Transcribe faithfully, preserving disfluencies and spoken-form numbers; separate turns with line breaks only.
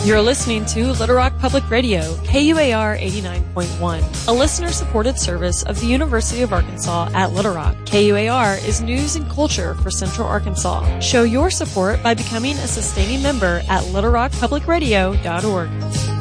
You're listening to Little Rock Public Radio, K U A R eighty-nine point one, a listener-supported service of the University of Arkansas at Little Rock. K U A R is news and culture for Central Arkansas. Show your support by becoming a sustaining member at little rock public radio dot org.